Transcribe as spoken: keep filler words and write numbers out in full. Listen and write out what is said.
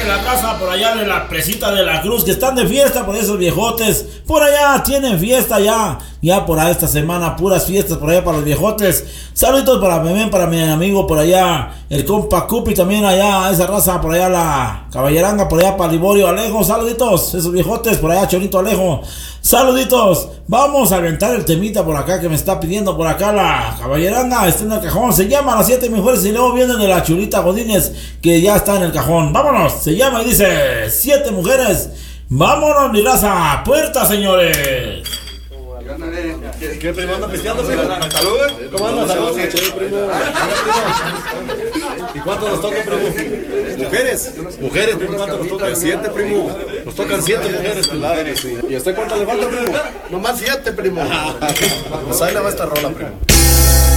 la raza por allá de la presita de la Cruz, que están de fiesta por esos viejotes. Por allá tienen fiesta ya. Ya por ahí esta semana, puras fiestas por allá para los viejotes. Saluditos para Memén, para mi amigo por allá, el compa Cupi, también allá, esa raza por allá, la caballeranga, por allá para Liborio Alejo. Saluditos, esos viejotes por allá, Chorito Alejo. Saluditos. Vamos a aventar el temita por acá que me está pidiendo por acá la caballeranga. Está en el cajón. Se llama Las Siete Mejores y luego viene de la Chulita Godínez, que ya está en el cajón. Vámonos. Se llama y dice Siete Mujeres. Vámonos, mi raza. Puerta, señores. ¿Qué primo anda pisteando, primo? ¿Salud? ¿Cómo anda? Salud, primo. ¿Y cuánto nos toca, primo? ¿Mujeres? Mujeres, primo, ¿cuánto nos toca? Siete, primo. Nos tocan siete mujeres, primo. ¿Y a usted cuánto le falta, primo? Nomás siete, primo. Pues ahí le va esta rola, primo.